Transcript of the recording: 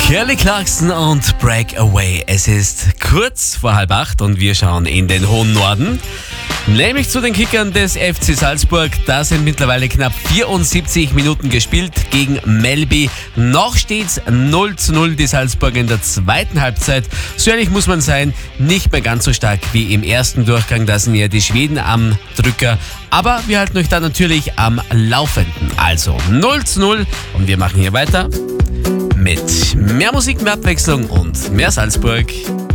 Kelly Clarkson und Breakaway. Es ist kurz vor 7:30 und wir schauen in den hohen Norden. Nämlich zu den Kickern des FC Salzburg. Da sind mittlerweile knapp 74 Minuten gespielt gegen Melby. Noch steht's 0:0 die Salzburger in der zweiten Halbzeit. So ehrlich muss man sein, nicht mehr ganz so stark wie im ersten Durchgang. Da sind ja die Schweden am Drücker. Aber wir halten euch da natürlich am Laufenden. Also 0:0 und wir machen hier weiter mit mehr Musik, mehr Abwechslung und mehr Salzburg.